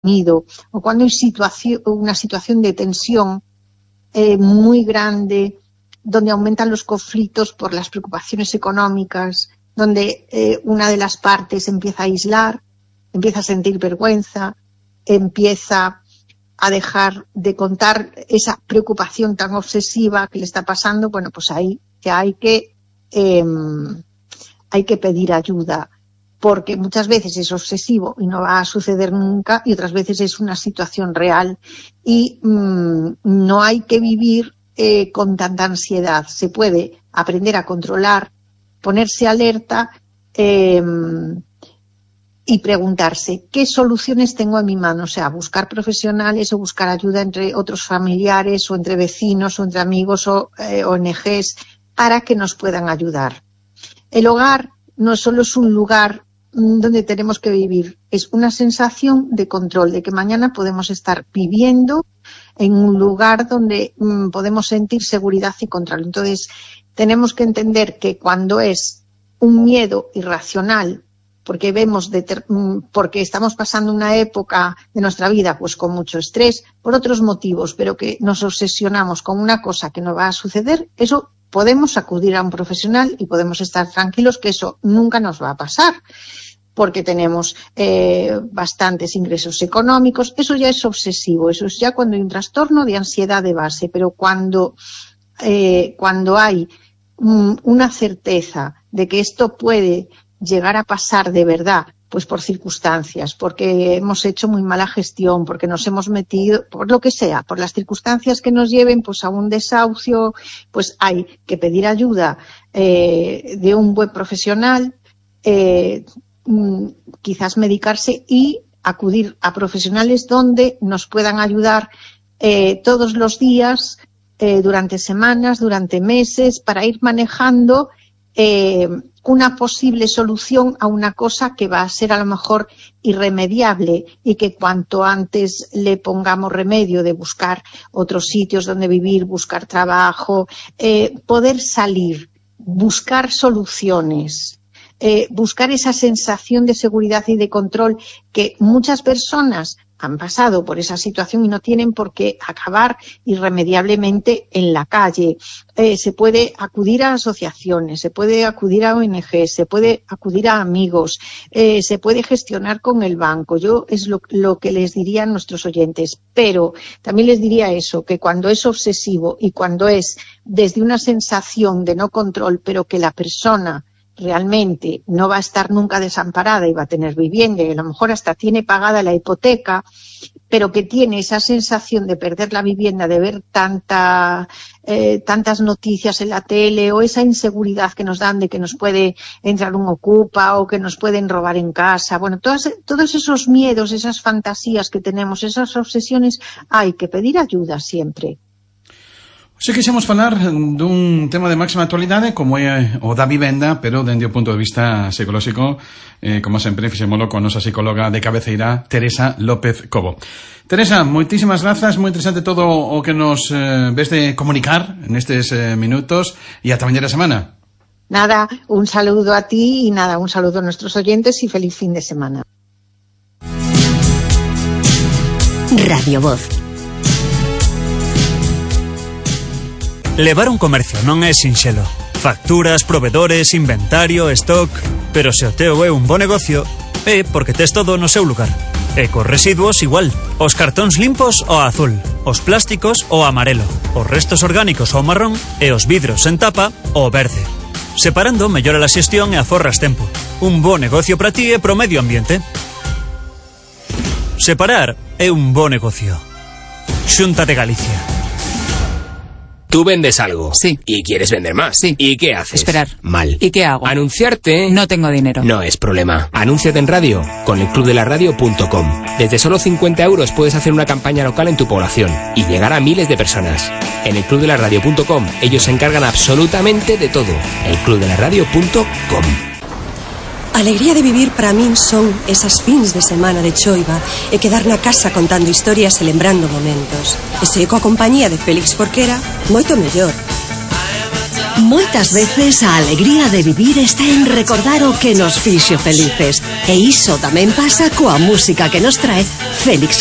o cuando hay una situación de tensión muy grande, donde aumentan los conflictos por las preocupaciones económicas, donde una de las partes empieza a aislar, empieza a sentir vergüenza, empieza a dejar de contar esa preocupación tan obsesiva que le está pasando, bueno, pues ahí ya hay que pedir ayuda, porque muchas veces es obsesivo y no va a suceder nunca, y otras veces es una situación real y no hay que vivir con tanta ansiedad. Se puede aprender a controlar, ponerse alerta y preguntarse qué soluciones tengo a mi mano, o sea, buscar profesionales o buscar ayuda entre otros familiares o entre vecinos o entre amigos o ONGs para que nos puedan ayudar. El hogar no solo es un lugar donde tenemos que vivir, es una sensación de control, de que mañana podemos estar viviendo en un lugar donde podemos sentir seguridad y control. Entonces, tenemos que entender que cuando es un miedo irracional, porque porque estamos pasando una época de nuestra vida pues con mucho estrés, por otros motivos, pero que nos obsesionamos con una cosa que no va a suceder, eso podemos acudir a un profesional y podemos estar tranquilos que eso nunca nos va a pasar, porque tenemos bastantes ingresos económicos. Eso ya es obsesivo, eso es ya cuando hay un trastorno de ansiedad de base, pero cuando hay una certeza de que esto puede llegar a pasar de verdad, pues por circunstancias, porque hemos hecho muy mala gestión, porque nos hemos metido, por lo que sea, por las circunstancias que nos lleven pues a un desahucio, pues hay que pedir ayuda de un buen profesional, quizás medicarse y acudir a profesionales donde nos puedan ayudar todos los días, durante semanas, durante meses, para ir manejando una posible solución a una cosa que va a ser a lo mejor irremediable, y que cuanto antes le pongamos remedio de buscar otros sitios donde vivir, buscar trabajo, poder salir, buscar soluciones, buscar esa sensación de seguridad y de control que muchas personas han pasado por esa situación y no tienen por qué acabar irremediablemente en la calle. Se puede acudir a asociaciones, se puede acudir a ONGs, se puede acudir a amigos, se puede gestionar con el banco. Yo es lo que les diría a nuestros oyentes, pero también les diría eso, que cuando es obsesivo y cuando es desde una sensación de no control, pero que la persona realmente no va a estar nunca desamparada y va a tener vivienda y a lo mejor hasta tiene pagada la hipoteca, pero que tiene esa sensación de perder la vivienda, de ver tantas noticias en la tele, o esa inseguridad que nos dan de que nos puede entrar un ocupa o que nos pueden robar en casa. Bueno, todos esos miedos, esas fantasías que tenemos, esas obsesiones, hay que pedir ayuda siempre. Se quixemos falar dun tema de máxima actualidade como é o da vivenda, pero dende o punto de vista psicolóxico, como sempre fixémolo con nosa psicóloga de cabeceira, Teresa López Cobo. Teresa, moitísimas grazas, moi interesante todo o que nos ves de comunicar nestes minutos, e ata mañana semana. Nada, un saludo a ti y un saludo a nuestros oyentes y feliz fin de semana. Radio Voz. Levar un comercio non é sinxelo. Facturas, provedores, inventario, stock... Pero se o teu é un bo negocio, é porque tes todo no seu lugar. E cos residuos igual. Os cartóns limpos ao azul, os plásticos ao amarelo, os restos orgánicos ao marrón e os vidros en tapa ao verde. Separando mellora a xestión e aforras tempo. Un bo negocio para ti e pro medio ambiente. Separar é un bo negocio. Xunta de Galicia. Tú vendes algo. Sí. Y quieres vender más. Sí. ¿Y qué haces? Esperar. Mal. ¿Y qué hago? Anunciarte. No tengo dinero. No es problema. Anúnciate en radio con elclubdelaradio.com. Desde solo 50 € puedes hacer una campaña local en tu población y llegar a miles de personas. En elclubdelaradio.com ellos se encargan absolutamente de todo. elclubdelaradio.com. Alegría de vivir para min son esas fins de semana de choiva e quedar na casa contando historias e lembrando momentos. E se coa compañía de Félix Forquera, moito mellor. Moitas veces a alegría de vivir está en recordar o que nos fixo felices. E iso tamén pasa coa música que nos trae Félix